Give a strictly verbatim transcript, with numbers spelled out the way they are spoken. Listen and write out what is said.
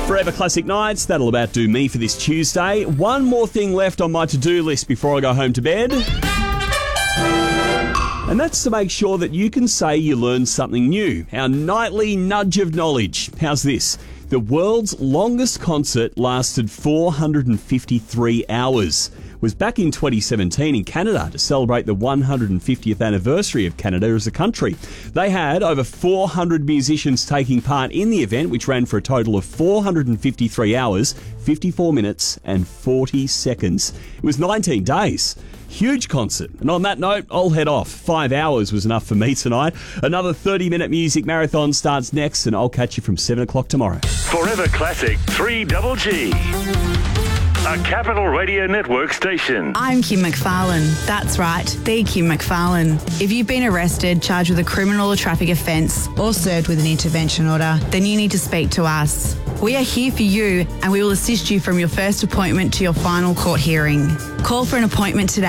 Forever Classic Nights, that'll about do me for this Tuesday. One more thing left on my to-do list before I go home to bed. And that's to make sure that you can say you learned something new. Our nightly nudge of knowledge. How's this? The world's longest concert lasted four hundred fifty-three hours. It was back in twenty seventeen in Canada to celebrate the one hundred fiftieth anniversary of Canada as a country. They had over four hundred musicians taking part in the event, which ran for a total of four hundred fifty-three hours, fifty-four minutes and forty seconds. It was nineteen days. Huge concert. And on that note, I'll head off. Five hours was enough for me tonight. Another thirty-minute music marathon starts next, and I'll catch you from seven o'clock tomorrow. Forever Classic three Double G. A Capital Radio Network station. I'm Kim McFarlane. That's right, the Kim McFarlane. If you've been arrested, charged with a criminal or traffic offence, or served with an intervention order, then you need to speak to us. We are here for you, and we will assist you from your first appointment to your final court hearing. Call for an appointment today.